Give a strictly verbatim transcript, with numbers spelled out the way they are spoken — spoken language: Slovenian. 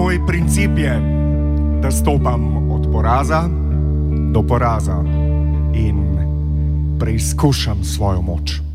Moj princip je, da stopam od poraza do poraza in preizkušam svojo moč.